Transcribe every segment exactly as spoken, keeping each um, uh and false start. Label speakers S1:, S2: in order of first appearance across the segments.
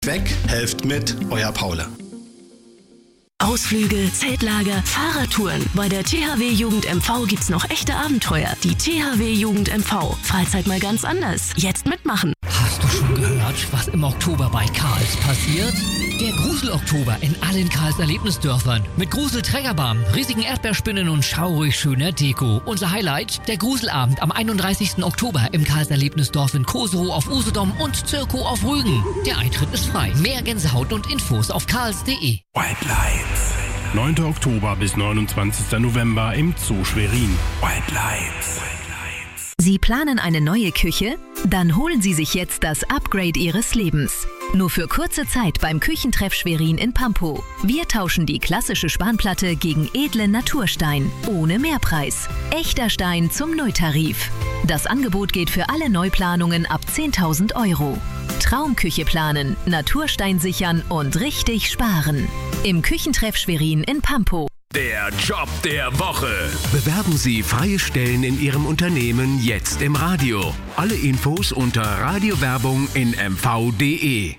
S1: Weg, helft mit, euer Paule.
S2: Ausflüge, Zeltlager, Fahrradtouren. Bei der T H W Jugend M V gibt's noch echte Abenteuer. Die T H W Jugend M V. Freizeit mal ganz anders. Jetzt mitmachen.
S3: Hast du schon gehört, was im Oktober bei Karls passiert? Der Grusel-Oktober in allen Karls Erlebnisdörfern. Mit Grusel-Trägerbahn, riesigen Erdbeerspinnen und schaurig schöner Deko. Unser Highlight, der Gruselabend am einunddreißigsten Oktober im Karls Erlebnisdorf in Koserow auf Usedom und Zirkow auf Rügen. Der Eintritt ist frei. Mehr Gänsehaut und Infos auf karls punkt de.
S4: White Lights. neunten Oktober bis neunundzwanzigsten November im Zoo Schwerin. White Lights.
S5: Sie planen eine neue Küche? Dann holen Sie sich jetzt das Upgrade Ihres Lebens. Nur für kurze Zeit beim Küchentreff Schwerin in Pampow. Wir tauschen die klassische Spanplatte gegen edlen Naturstein. Ohne Mehrpreis. Echter Stein zum Nulltarif. Das Angebot geht für alle Neuplanungen ab zehntausend Euro. Traumküche planen, Naturstein sichern und richtig sparen. Im Küchentreff Schwerin in Pampow.
S6: Der Job der Woche.
S7: Bewerben Sie freie Stellen in Ihrem Unternehmen jetzt im Radio. Alle Infos unter Radiowerbung in m v punkt de.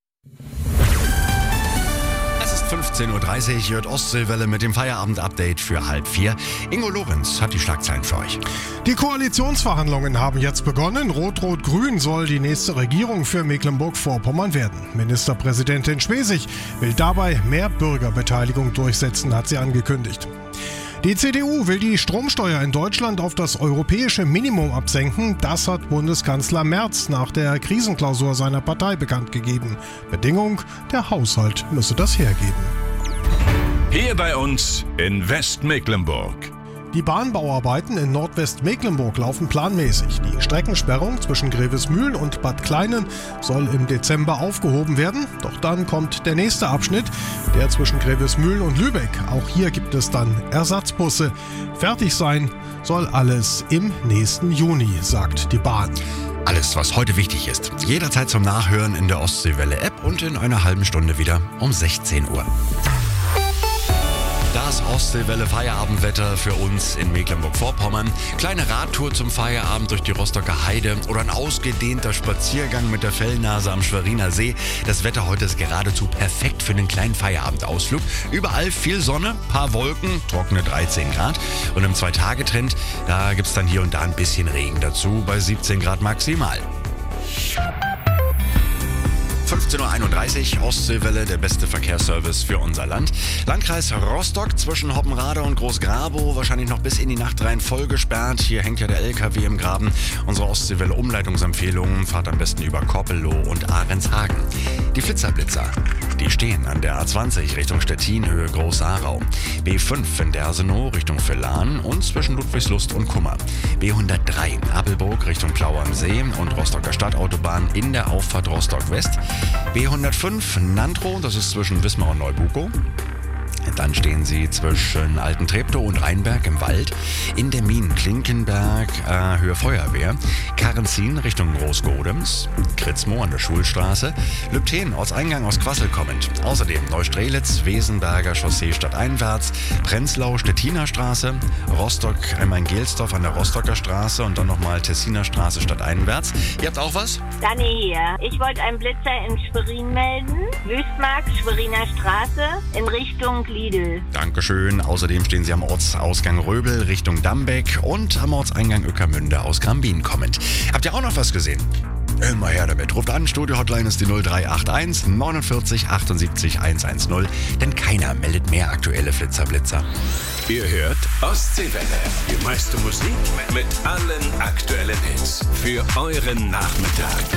S8: Es ist fünfzehn Uhr dreißig, J Ostseewelle mit dem Feierabend-Update für halb vier. Ingo Lorenz hat die Schlagzeilen für euch.
S9: Die Koalitionsverhandlungen haben jetzt begonnen. Rot-Rot-Grün soll die nächste Regierung für Mecklenburg-Vorpommern werden. Ministerpräsidentin Schwesig will dabei mehr Bürgerbeteiligung durchsetzen, hat sie angekündigt. Die C D U will die Stromsteuer in Deutschland auf das europäische Minimum absenken. Das hat Bundeskanzler Merz nach der Krisenklausur seiner Partei bekannt gegeben. Bedingung, der Haushalt müsse das hergeben.
S6: Hier bei uns in Westmecklenburg.
S9: Die Bahnbauarbeiten in Nordwestmecklenburg laufen planmäßig. Die Streckensperrung zwischen Grevesmühlen und Bad Kleinen soll im Dezember aufgehoben werden. Doch dann kommt der nächste Abschnitt, der zwischen Grevesmühlen und Lübeck. Auch hier gibt es dann Ersatzbusse. Fertig sein soll alles im nächsten Juni, sagt die Bahn.
S8: Alles, was heute wichtig ist. Jederzeit zum Nachhören in der Ostseewelle-App und in einer halben Stunde wieder um sechzehn Uhr. Das Ostseewelle-Feierabendwetter für uns in Mecklenburg-Vorpommern. Kleine Radtour zum Feierabend durch die Rostocker Heide oder ein ausgedehnter Spaziergang mit der Fellnase am Schweriner See. Das Wetter heute ist geradezu perfekt für einen kleinen Feierabendausflug. Überall viel Sonne, paar Wolken, trockene dreizehn Grad. Und im Zwei-Tage-Trend, da gibt es dann hier und da ein bisschen Regen dazu, bei siebzehn Grad maximal. fünfzehn Uhr einunddreißig, Ostseewelle, der beste Verkehrsservice für unser Land. Landkreis Rostock zwischen Hoppenrade und Großgrabow, wahrscheinlich noch bis in die Nacht rein voll gesperrt. Hier hängt ja der L K W im Graben. Unsere Ostseewelle-Umleitungsempfehlungen, fahrt am besten über Korpelow und Ahrenshagen. Die Flitzerblitzer, die stehen an der A zwanzig Richtung Stettin, Höhe Groß-Aarau. B fünf in Dersenow Richtung Villan und zwischen Ludwigslust und Kummer. B hundertdrei Appelburg Richtung Plau am See und Rostocker Stadtautobahn in der Auffahrt Rostock-West. B hundertfünf Nantrow, das ist zwischen Wismar und Neubukow. Dann stehen sie zwischen Alten-Treptow und Rheinberg im Wald. In der Minen Klinkenberg, äh, Höhe Feuerwehr. Karrenzin Richtung Großgodems. Kritzmoor an der Schulstraße. Lübten, Ortseingang aus Quassel kommend. Außerdem Neustrelitz, Wesenberger Chaussee stadteinwärts. Prenzlau, Stettiner Straße. Rostock, Emmain-Gelsdorf an der Rostocker Straße. Und dann nochmal Tessiner Straße stadteinwärts. Ihr habt auch was?
S10: Dani hier. Ich wollte einen Blitzer in Schwerin melden. Wüstmarkt, Schweriner Straße in Richtung Lidl.
S8: Dankeschön. Außerdem stehen Sie am Ortsausgang Röbel Richtung Dambeck und am Ortseingang Ueckermünde aus Grambin kommend. Habt ihr auch noch was gesehen? Immer her damit. Ruft an, Studio-Hotline ist die null drei acht eins neunundvierzig achtundsiebzig hundertzehn, denn keiner meldet mehr aktuelle Flitzerblitzer.
S6: Ihr hört Ostseewelle. Die meiste Musik mit allen aktuellen Hits für euren Nachmittag.